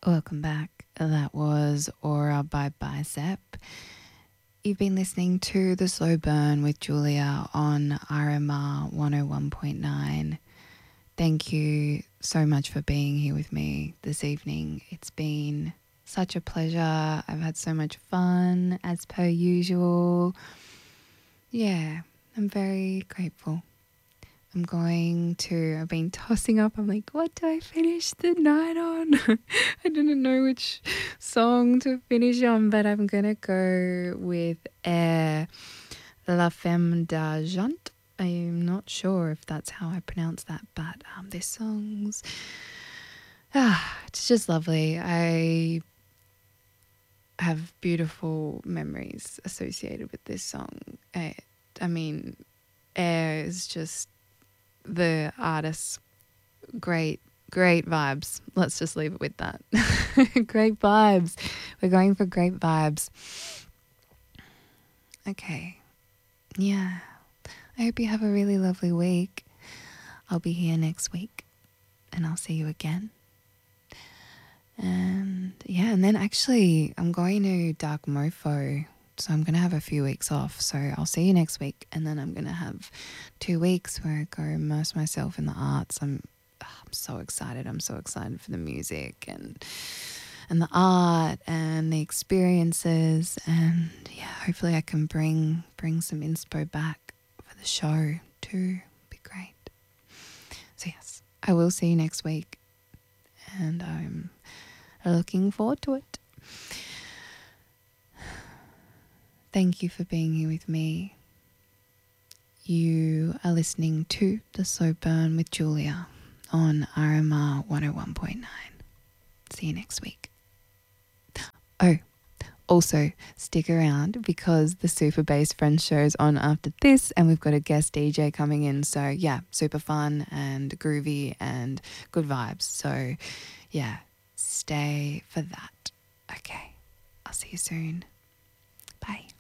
Welcome back. That was Aura by Bicep. You've been listening to The Slow Burn with Julia on RMR 101.9. Thank you so much for being here with me this evening. It's been such a pleasure. I've had so much fun as per usual. Yeah, I'm very grateful. I've been tossing up. I'm like, what do I finish the night on? I didn't know which song to finish on, but I'm going to go with Air, La Femme d'Argent. I'm not sure if that's how I pronounce that, but this song's, it's just lovely. I have beautiful memories associated with this song. I mean, Air is just the artist's great vibes. Let's just leave it with that. Great vibes. We're going for great vibes. Okay. Yeah. I hope you have a really lovely week. I'll be here next week and I'll see you again. And yeah, and then actually I'm going to Dark Mofo. So I'm going to have a few weeks off. So I'll see you next week. And then I'm going to have 2 weeks where I go immerse myself in the arts. I'm so excited. I'm so excited for the music and the art and the experiences. And yeah, hopefully I can bring some inspo back for the show too. Be great. So yes, I will see you next week. And I'm looking forward to it. Thank you for being here with me. You are listening to The Slow Burn with Julia on RMR 101.9. See you next week. Oh, also stick around because the Super Bass Friends show's on after this and we've got a guest DJ coming in. So yeah, super fun and groovy and good vibes. So yeah, stay for that. Okay, I'll see you soon. Bye.